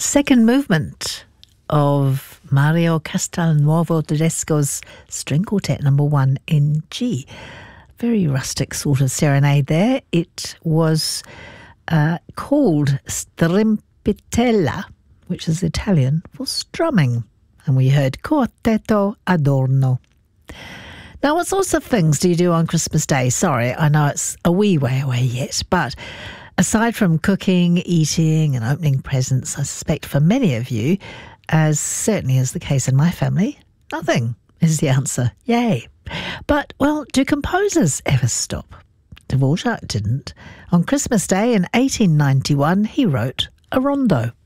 second movement of Mario Castelnuovo Tedesco's String Quartet No. 1 in G. Very rustic sort of serenade there. It was called Strimpitella, which is Italian for strumming. And we heard Quartetto Adorno. Now, what sorts of things do you do on Christmas Day? Sorry, I know it's a wee way away yet, but aside from cooking, eating and opening presents, I suspect for many of you, as certainly is the case in my family, nothing is the answer. Yay. But, well, do composers ever stop? Dvorak didn't. On Christmas Day in 1891, he wrote a rondo.